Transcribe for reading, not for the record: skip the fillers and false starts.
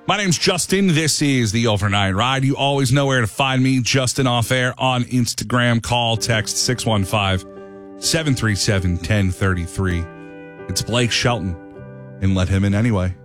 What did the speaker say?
My name's Justin. This is the Overnight Ride. You always know where to find me, Justin Off Air, on Instagram. Call, text 615-737-1033. It's Blake Shelton, and let him in anyway.